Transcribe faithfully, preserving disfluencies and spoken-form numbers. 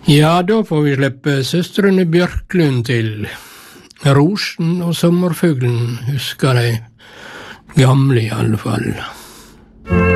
Ja, da får vi slippe søstrene Bjørklund til. Rosen og sommerfuglen husker de gamle i alle fall.